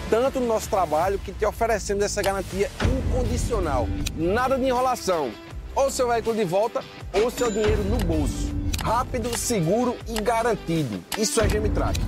tanto no nosso trabalho que te oferecemos essa garantia incondicional. Nada de enrolação. Ou seu veículo de volta ou seu dinheiro no bolso. Rápido, seguro e garantido. Isso é Gemitrack.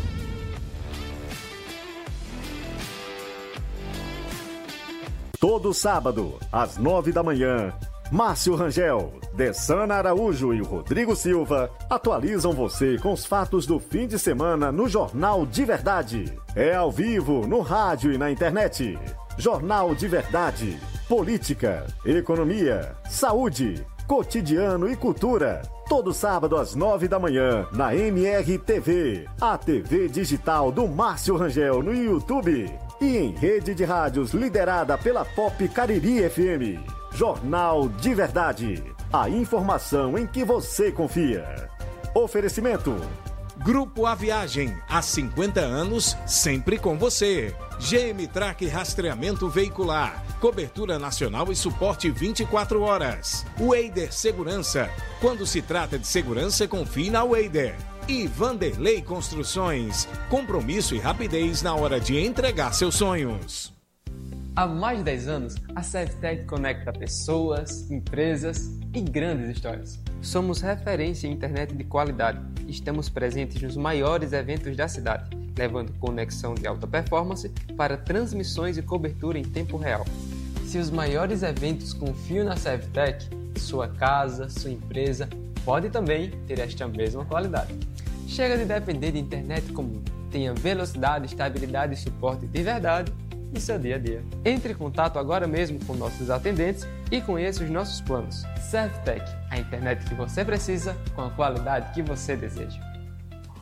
Todo sábado, às 9 da manhã, Márcio Rangel, Dessana Araújo e o Rodrigo Silva atualizam você com os fatos do fim de semana no Jornal de Verdade. É ao vivo, no rádio e na internet. Jornal de Verdade. Política, economia, saúde, cotidiano e cultura. Todo sábado às 9 da manhã, na MRTV, a TV digital do Márcio Rangel no YouTube. E em rede de rádios liderada pela Pop Cariri FM. Jornal de Verdade. A informação em que você confia. Oferecimento. Grupo A Viagem, há 50 anos, sempre com você. Gemitrack Rastreamento Veicular, cobertura nacional e suporte 24 horas. Weider Segurança, quando se trata de segurança, confie na Weider. E Vanderlei Construções, compromisso e rapidez na hora de entregar seus sonhos. Há mais de 10 anos, a Sevtec conecta pessoas, empresas e grandes histórias. Somos referência em internet de qualidade e estamos presentes nos maiores eventos da cidade, levando conexão de alta performance para transmissões e cobertura em tempo real. Se os maiores eventos confiam na Sevtec, sua casa, sua empresa pode também ter esta mesma qualidade. Chega de depender de internet comum. Tenha velocidade, estabilidade e suporte de verdade no seu dia a dia. Entre em contato agora mesmo com nossos atendentes e conheça os nossos planos. Sevtec, a internet que você precisa com a qualidade que você deseja.